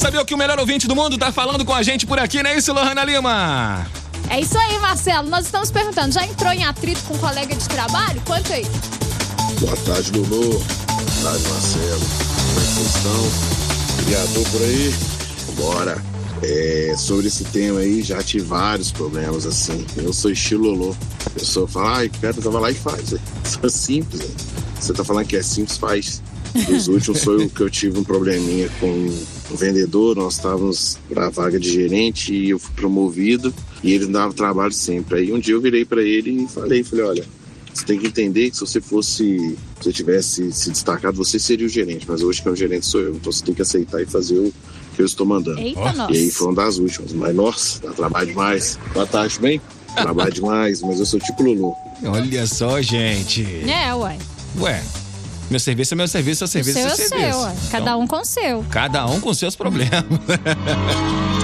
saber o que o melhor ouvinte do mundo tá falando com a gente por aqui, não é isso, Lohana Lima? É isso aí, Marcelo. Nós estamos perguntando, já entrou em atrito com um colega de trabalho? Conta aí. Boa tarde, Lulu. Boa tarde, Marcelo. Como é que vocês estão? Criador por aí? Bora. Sobre esse tema aí, já tive vários problemas, assim. Eu sou estilo Lolo. A pessoa fala, ai, cara, tava lá e faz. Isso é simples, hein? Você tá falando que é simples, faz. Dos últimos foi o que eu tive um probleminha com um vendedor. Nós estávamos para a vaga de gerente e eu fui promovido e ele dava trabalho sempre. Aí um dia eu virei para ele e falei, olha, você tem que entender que se você tivesse se destacado, você seria o gerente, mas hoje que é o gerente sou eu. Então você tem que aceitar e fazer o que eu estou mandando. Eita, nossa. E aí foi uma das últimas. Mas, nossa, dá trabalho demais. Boa tarde, bem? Trabalho demais, mas eu sou tipo Lulu. Olha só, gente. Ué. Meu serviço é meu serviço, seu serviço é seu serviço. Cada um com o seu. Cada um com seus problemas.